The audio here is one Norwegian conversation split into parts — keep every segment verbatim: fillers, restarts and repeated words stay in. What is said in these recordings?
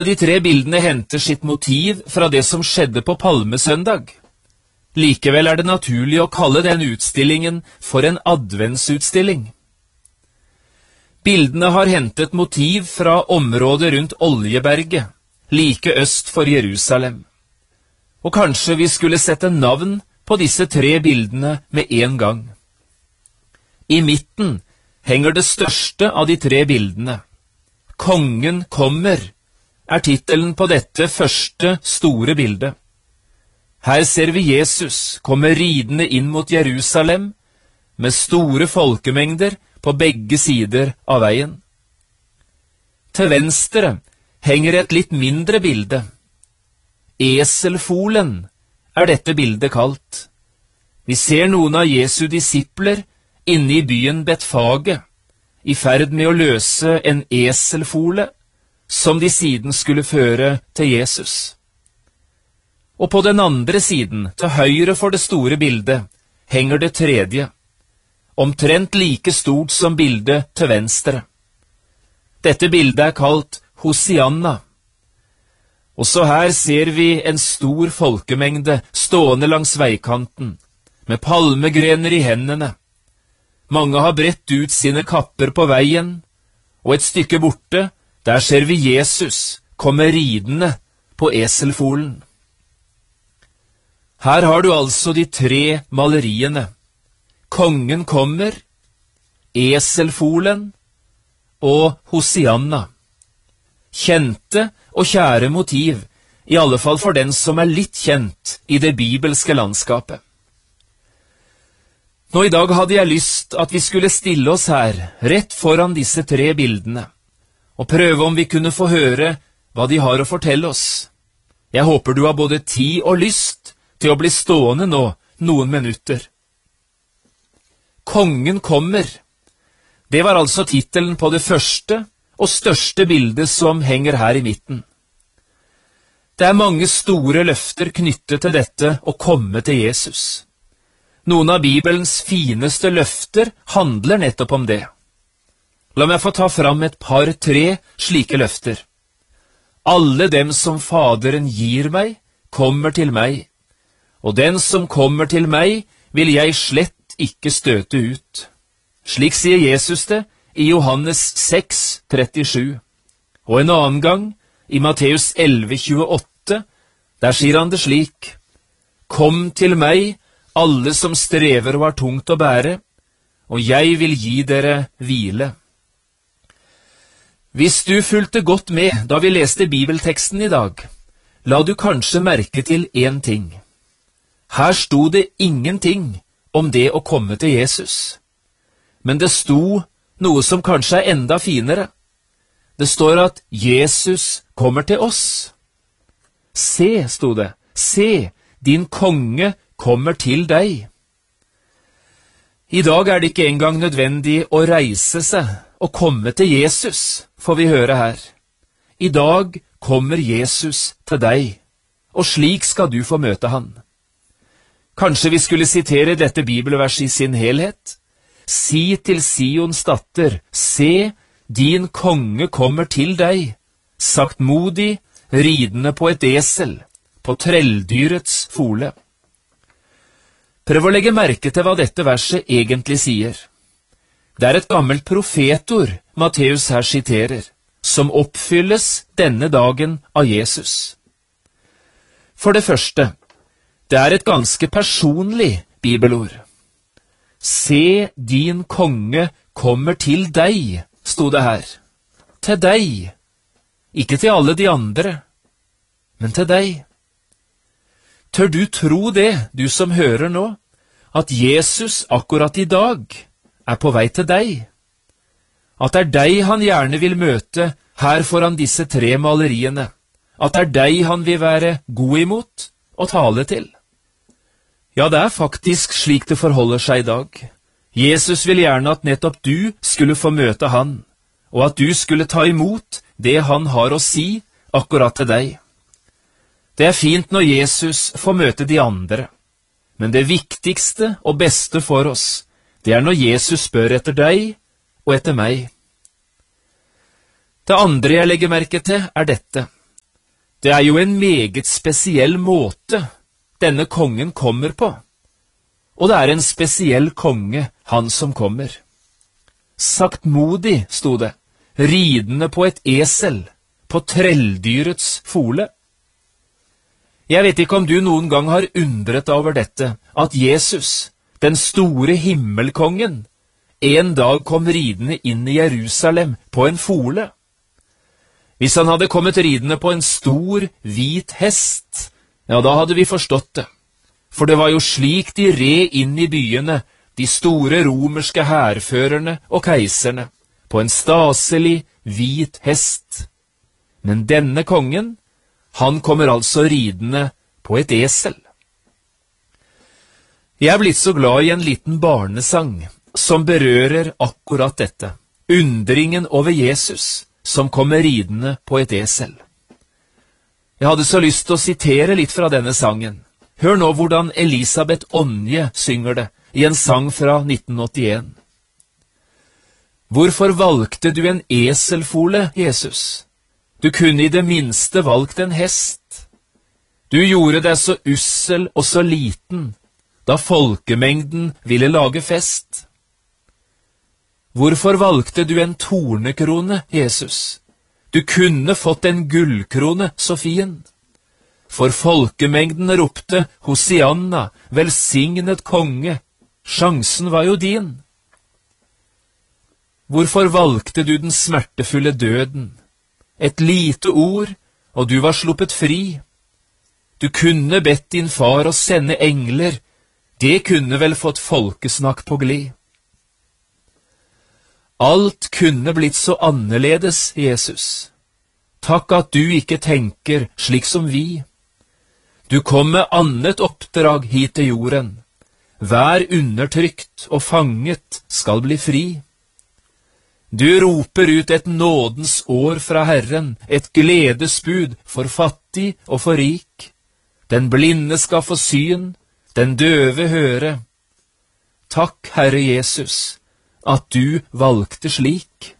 De tre bildene henter sitt motiv fra det som skjedde på Palmesøndag. Likevel er det naturlig å kalle den utstillingen for en adventsutstilling. Bildene har hentet motiv fra området rundt Oljeberget, like øst for Jerusalem. Og kanskje vi skulle sette navn på disse tre bildene med en gang. I midten henger det største av de tre bildene. Kongen kommer er tittelen på dette første store bildet. Her ser vi Jesus komme ridende inn mot Jerusalem med store folkemengder på begge sider av veien. Til venstre henger et litt mindre bilde. Eselfolen er dette bildet kalt. Vi ser noen av Jesu disipler inne i byen Betfage, i ferd med å løse en eselfole, som de siden skulle føre til Jesus. Og på den andre siden, til høyre for det store bildet, henger det tredje, omtrent like stort som bildet til venstre. Dette bildet er kalt Hosianna. Også her ser vi en stor folkemengde stående langs veikanten, med palmegrener i hendene. Mange har bredt ut sine kapper på veien, og et stykke borte, der ser vi Jesus komme ridende på eselfolen. Her har du altså de tre maleriene. Kongen kommer, eselfolen og Hosianna. Kjente og kjære motiv, i alle fall for den som er litt kjent i det bibelske landskapet. Nå i dag hadde jeg lyst at vi skulle stille oss her, rett foran disse tre bildene, og prøve om vi kunne få høre hva de har å fortelle oss. Jeg håper du har både tid og lyst til å bli stående nå noen minutter. Kongen kommer. Det var altså tittelen på det første og største bildet som henger her i midten. Det er mange store løfter knyttet til dette å komme til Jesus. Noen av Bibelens fineste løfter handler nettopp om det. La meg få ta fram et par-tre slike løfter. Alle dem som Faderen gir meg, kommer til meg, og den som kommer til meg, vil jeg slett ikke støte ut. Slik sier Jesus det i Johannes seks trettisju. Og en annen gang, i Matteus elleve tjueåtte, der sier han det slik: Kom til meg, alle som strever og har tungt å bære, og jeg vil gi dere hvile. Hvis du fulgte godt med da vi leste bibelteksten i dag, la du kanskje merke til en ting. Her sto det ingenting om det å komme til Jesus. Men det sto noe som kanskje er enda finere. Det står at Jesus kommer til oss. Se, sto det, se, din konge kommer til deg. I dag er det ikke engang nødvendig å reise seg og komme til Jesus, får vi høre her. I dag kommer Jesus til deg, og slik skal du få møte han. Kanskje vi skulle sitere dette bibelverset i sin helhet? Si til Sions datter, se, din konge kommer til deg, saktmodig, ridende på et esel, på trelldyrets fole. Prøv å legge merke til hva dette verset egentlig sier. Det er et gammelt profetord Matteus her siterer, som oppfylles denne dagen av Jesus. For det første, det er et ganske personlig bibelord. Se, din konge kommer til deg, sto det her. Til deg. Ikke til alle de andre, men til deg. Tør du tro det, du som hører nå, at Jesus akkurat i dag er på vei til deg? At det er deg han gjerne vil møte her foran disse tre maleriene? At det er deg han vil være god imot og tale til? Ja, det er faktisk slik det forholder seg i dag. Jesus vil gjerne at nettopp du skulle få møte han, og at du skulle ta imot det han har å si akkurat til deg. Det er fint når Jesus får møte de andre, men det viktigste og beste for oss, det er når Jesus spør etter deg og etter meg. Det andre jeg legger merke til er dette. Det er jo en meget spesiell måte denne kongen kommer på, og det er en spesiell konge, han som kommer. Saktmodig, sto det, ridende på et esel, på trelldyrets fole. Jeg vet ikke om du noen gang har undret over dette, at Jesus, den store himmelkongen, en dag kom ridende inn i Jerusalem på en fole. Hvis han hadde kommet ridende på en stor, hvit hest, ja, da hadde vi forstått det. For det var jo slik de red inn i byene, de store romerske hærførerne og keiserne, på en staselig, hvit hest. Men denne kongen, han kommer altså ridende på et esel. Jeg er blitt så glad i en liten barnesang, som berører akkurat dette, undringen over Jesus, som kommer ridende på et esel. Jeg hadde så lyst til å sitere litt fra denne sangen. Hør nå hvordan Elisabeth Onje synger det, i en sang fra nitten åttien. Hvorfor valgte du en eselfole, Jesus? Du kunne i det minste valgt en hest. Du gjorde deg så ussel og så liten, da folkemengden ville lage fest. Hvorfor valgte du en tornekrone, Jesus? Du kunne fått en gullkrone, så fin. For folkemengden ropte, Hosianna, velsignet konge, sjansen var jo din. Hvorfor valgte du den smertefulle døden? Et lite ord, og du var sluppet fri. Du kunne bedt din far å sende engler, det kunne vel fått folkesnakk på glid. Alt kunne blitt så annerledes, Jesus. Takk at du ikke tenker slik som vi. Du kom med annet oppdrag hit til jorden. Hver undertrykt og fanget skal bli fri. Du roper ut et nådens år fra Herren, et gledesbud for fattig og for rik. Den blinde skal få syn, den døve høre. Takk, Herre Jesus, at du valgte slik.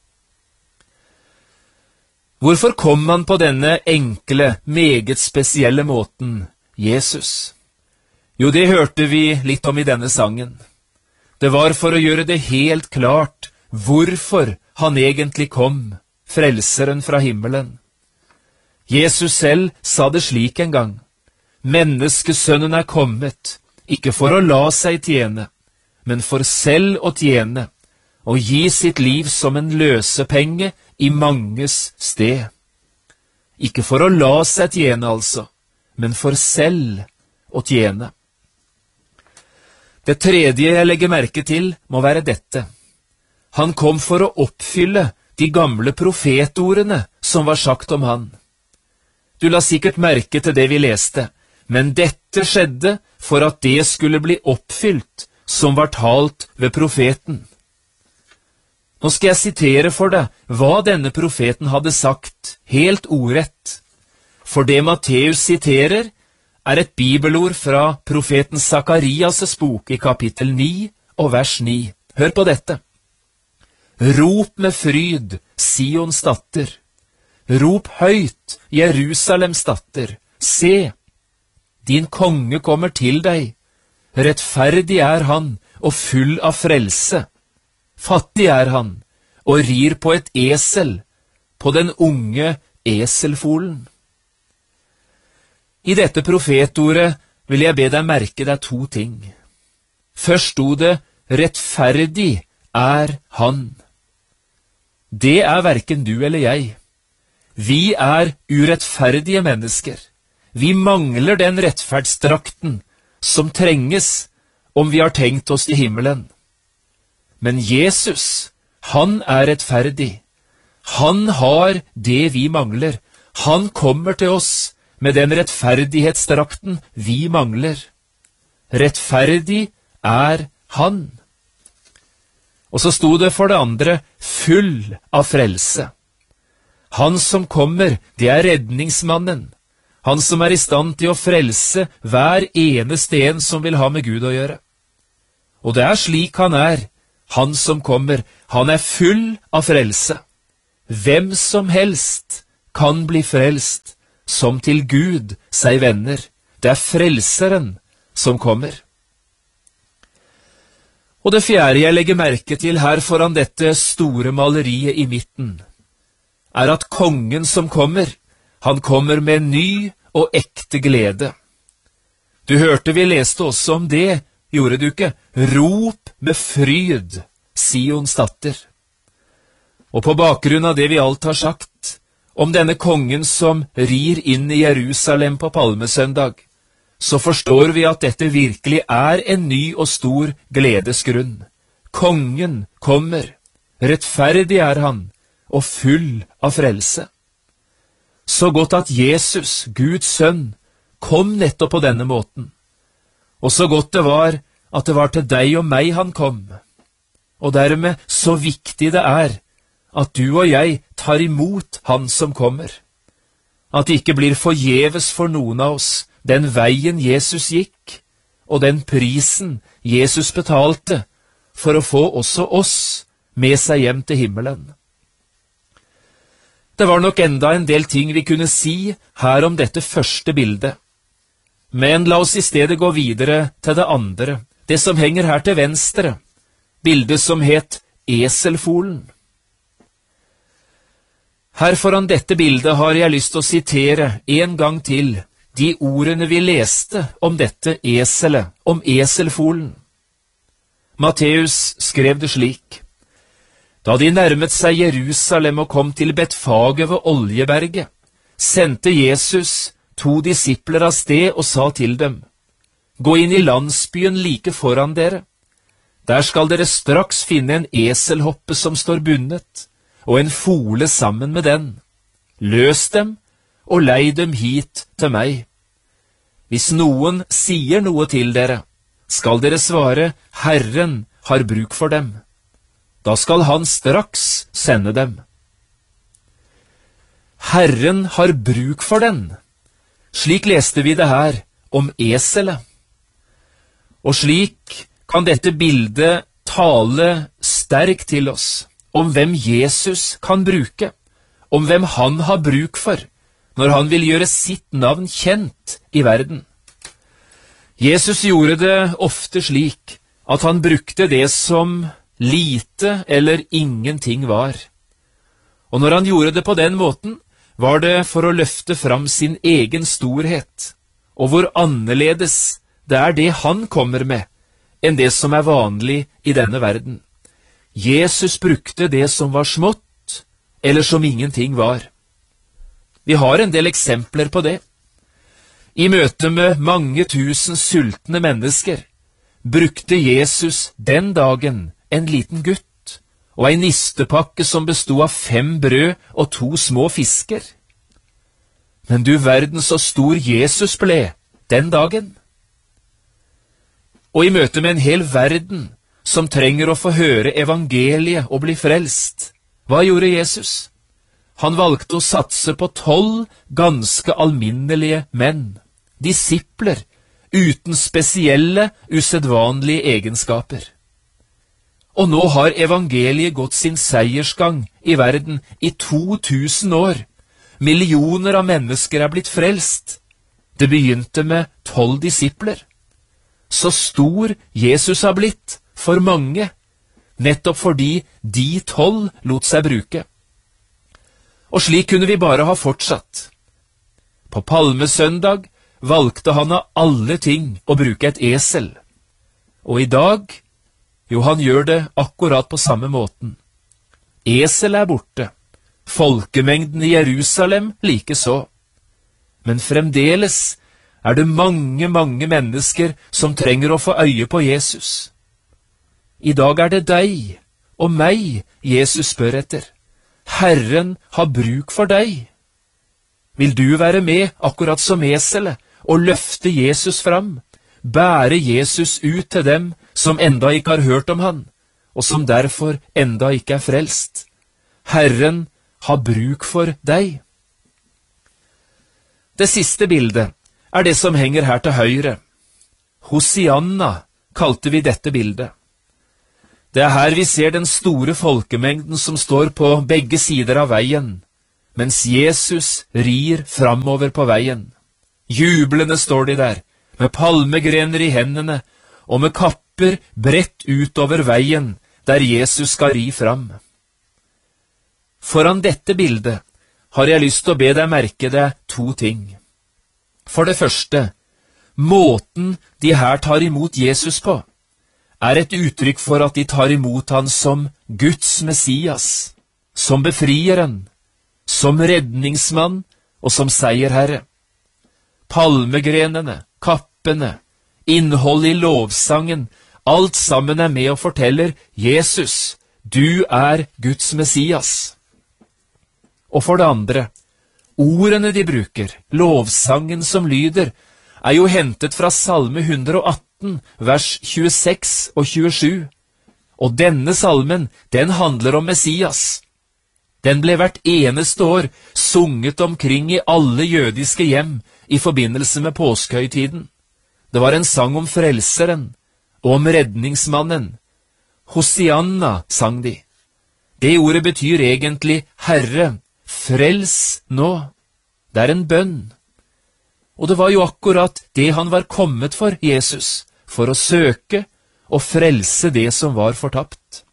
Hvorfor kom han på denne enkle, meget spesielle måten, Jesus? Jo, det hørte vi litt om i denne sangen. Det var for å gjøre det helt klart hvorfor han egentlig kom, frelseren fra himmelen. Jesus selv sa det slik en gang: Menneskesønnen er kommet, ikke for å la seg tjene, men for selv å tjene, og gi sitt liv som en løsepenge i manges sted. Ikke for å la seg tjene altså, men for selv å tjene. Det tredje jeg legger merke til må være dette. Han kom for å oppfylle de gamle profetordene som var sagt om han. Du la sikkert merke til det vi leste, men dette skjedde for at det skulle bli oppfylt som var talt ved profeten. Nå skal jeg sitere for deg hva denne profeten hadde sagt, helt ordrett. For det Matteus siterer, er et bibelord fra profeten Sakarias' bok i kapittel ni og vers ni. Hør på dette. Rop med fryd, Sions datter. Rop høyt, Jerusalems datter. Se, din konge kommer til deg. Rettferdig er han, og full av frelse. Fattig er han, og rir på et esel, på den unge eselfolen. I dette profetordet vil jeg be deg merke deg to ting. Først sto det, rettferdig er han. Det er hverken du eller jeg. Vi er urettferdige mennesker. Vi mangler den rettferdsdrakten som trenges om vi har tenkt oss til himmelen. Men Jesus, han er rettferdig. Han har det vi mangler. Han kommer til oss med den rettferdighetsdrakten vi mangler. Rettferdig er han. Og så sto det for det andre, full av frelse. Han som kommer, det er redningsmannen. Han som er i stand til å frelse hver eneste en som vil ha med Gud å gjøre. Og det er slik han er, han som kommer, han er full av frelse. Hvem som helst kan bli frelst, som til Gud seg vender. Det er frelseren som kommer. Og det fjerde jeg legger merke til her foran dette store maleriet i midten, er at kongen som kommer, han kommer med ny og ekte glede. Du hørte vi leste også om det, gjorde du ikke? Rop med fryd, Sions datter. Og på bakgrunn av det vi alt har sagt, om denne kongen som rir inn i Jerusalem på palmesøndag, så forstår vi at dette virkelig er en ny og stor gledesgrunn. Kongen kommer, rettferdig er han, og full av frelse. Så godt at Jesus, Guds sønn, kom nettopp på denne måten. Og så godt det var at det var til deg og meg han kom. Og dermed så viktig det er at du og jeg tar imot han som kommer. At det ikke blir forgjeves for noen av oss, den veien Jesus gikk, og den prisen Jesus betalte for å få også oss med seg hjem til himmelen. Det var nok enda en del ting vi kunne si her om dette første bildet. Men la oss i stedet gå videre til det andre, det som henger her til venstre, bildet som het eselfolen. Her foran dette bildet har jeg lyst til å sitere en gang til de ordene vi leste om dette eselet, om eselfolen. Matteus skrev det slik: Da de nærmet seg Jerusalem og kom til Betfage ved Oljeberget, sendte Jesus to disipler av sted og sa til dem: Gå inn i landsbyen like foran dere. Der skal dere straks finne en eselhoppe som står bundet, og en fole sammen med den. Løs dem og lei dem hit til meg. Hvis noen sier noe til dere, skal dere svare: Herren har bruk for dem. Da skal han straks sende dem. Herren har bruk for den. Slik leste vi det her om eselet. Og slik kan dette bildet tale sterkt til oss om hvem Jesus kan bruke, om hvem han har bruk for, når han vil gjøre sitt navn kjent i verden. Jesus gjorde det ofte slik at han brukte det som lite eller ingenting var. Og når han gjorde det på den måten, var det for å løfte fram sin egen storhet, og hvor annerledes det er det han kommer med, enn det som er vanlig i denne verden. Jesus brukte det som var smått, eller som ingenting var. Vi har en del eksempler på det. I møte med mange tusen sultne mennesker brukte Jesus den dagen en liten gutt og en nistepakke som bestod av fem brød og to små fisker. Men du verden så stor Jesus ble den dagen. Og i møte med en hel verden som trenger å få høre evangeliet og bli frelst, hva gjorde Jesus? Han valgte å satse på tolv ganske alminnelige menn, disipler, uten spesielle, usedvanlige egenskaper. Og nå har evangeliet gått sin seiersgang i verden i to tusen år. Millioner av mennesker er blitt frelst. Det begynte med tolv disipler. Så stor Jesus har blitt for mange, nettopp fordi de tolv lot seg bruke. Og slik kunne vi bare ha fortsatt. På palmesøndag valgte han av alle ting å bruke et esel. Og i dag, jo, han gjør det akkurat på samme måten. Esel er borte, folkemengden i Jerusalem like så. Men fremdeles er det mange, mange mennesker som trenger å få øye på Jesus. I dag er det deg og meg Jesus spør etter. Herren har bruk for deg. Vil du være med, akkurat som eselet, og løfte Jesus fram, bære Jesus ut til dem som enda ikke har hørt om han, og som derfor enda ikke er frelst? Herren har bruk for deg. Det siste bildet er det som henger her til høyre. Hosianna kalte vi dette bildet. Det er her vi ser den store folkemengden som står på begge sider av veien, mens Jesus rir framover på veien. Jublende står de der, med palmegrener i hendene, og med kapper bredt utover veien, der Jesus skal ri fram. Foran dette bildet har jeg lyst til å be deg merke deg to ting. For det første, måten de her tar imot Jesus på, er et uttrykk for at de tar imot han som Guds Messias, som befrieren, som redningsmann og som seierherre. Palmegrenene, kappene, innholdet i lovsangen, alt sammen er med og forteller Jesus, du er Guds Messias. Og for det andre, ordene de bruker, lovsangen som lyder, er jo hentet fra Salme hundre og atten, vers tjueseks og tjuesju. Og denne salmen, den handler om Messias. Den ble hvert eneste år sunget omkring i alle jødiske hjem i forbindelse med påskehøytiden. Det var en sang om frelseren og om redningsmannen. Hosianna sang de. Det ordet betyr egentlig Herre, frels nå. Det er en bønn. Og det var jo akkurat det han var kommet for, Jesus, for å søke og frelse det som var fortapt.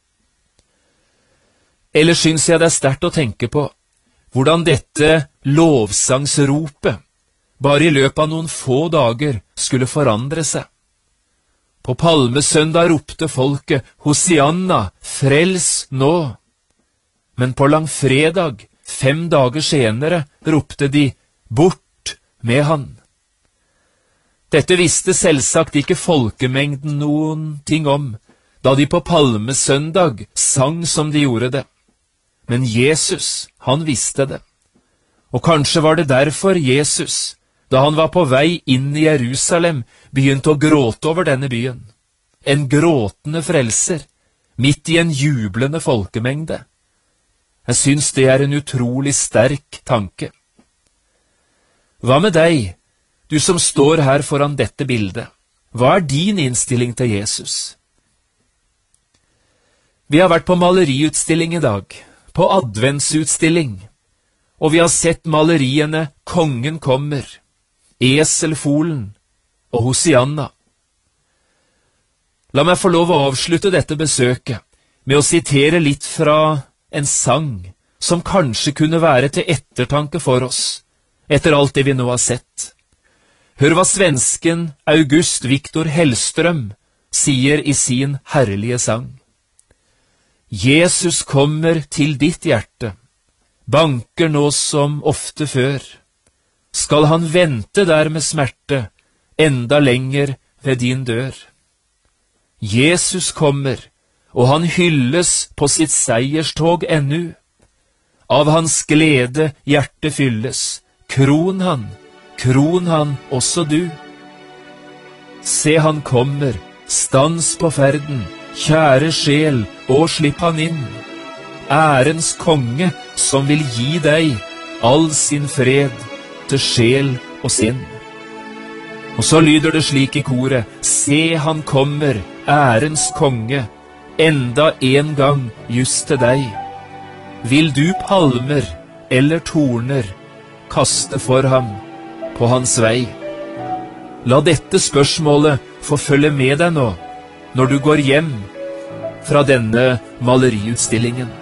Ellers syns jeg det er sterkt å tenke på hvordan dette lovsangsropet bare i løpet av noen få dager skulle forandre seg. På palmesøndag ropte folket Hosianna, frels nå. Men på langfredag, fem dager senere, ropte de bort med han. Dette visste selvsagt ikke folkemengden noen ting om, da de på palmesøndag sang som de gjorde det. Men Jesus, han visste det. Og kanskje var det derfor Jesus, da han var på vei inn i Jerusalem, begynte å gråte over denne byen. En gråtende frelser, midt i en jublende folkemengde. Jeg syns det er en utrolig sterk tanke. Hva med deg, du som står her foran dette bildet? Hva er din innstilling til Jesus? Vi har vært på maleriutstilling i dag, på adventsutstilling, og vi har sett maleriene Kongen kommer, Eselfolen og Hosianna. La meg få lov å avslutte dette besøket med å sitere litt fra en sang som kanskje kunne være til ettertanke for oss, etter alt det vi nå har sett. Hør hva svensken August Victor Hellstrøm sier i sin herlige sang. Jesus kommer til ditt hjerte, banker nå som ofte før. Skal han vente der med smerte, enda lenger ved din dør? Jesus kommer, og han hylles på sitt seierstog ennu. Av hans glede hjertet fylles, kron han, kron han også du. Se han kommer, stans på ferden, kjære sjel, og slipp han inn. Ærens konge som vil gi deg all sin fred til sjel og sinn. Og så lyder det slik i koret, se han kommer, ærens konge, enda en gang just til deg. Vil du palmer eller torner kaste for ham på hans vei? La dette spørsmålet få følge med deg nå, når du går hjem fra denne maleriutstillingen.